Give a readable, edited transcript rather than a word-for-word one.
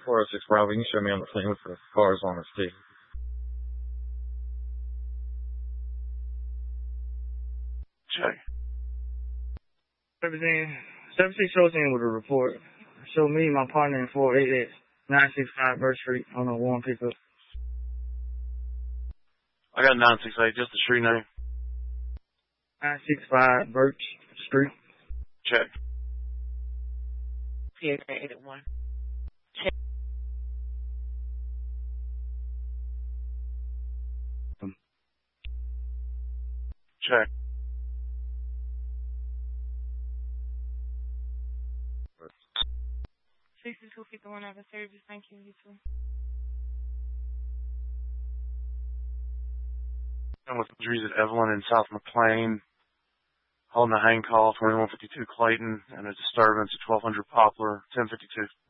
406 Bravo, you can show me on the scene with the cars on its feet. Check. 17 shows in with a report. Show me my partner in 488 965 Birch Street on a warm pickup. I got 968, just the street name. 965 Birch Street. Check. Sierra 881. Check. $62.51 of service. Thank you. You too. I'm with injuries at Evelyn in South McLean. Holding a hang call, 2152 Clayton, and a disturbance at 1200 Poplar, 1052.